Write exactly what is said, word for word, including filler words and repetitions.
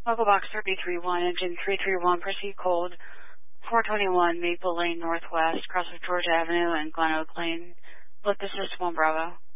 Local Box three three one, engine three three one, proceed cold, four twenty-one Maple Lane Northwest, cross of Georgia Avenue and Glen Oak Lane. Look, this is One Bravo.